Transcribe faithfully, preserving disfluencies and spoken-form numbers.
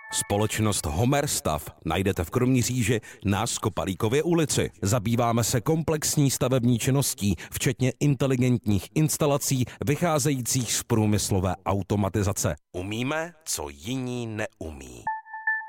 Společnost Homerstav najdete v Kroměříži na Skopalíkově ulici. Zabýváme se komplexní stavební činností, včetně inteligentních instalací vycházejících z průmyslové automatizace. Umíme, co jiní neumí.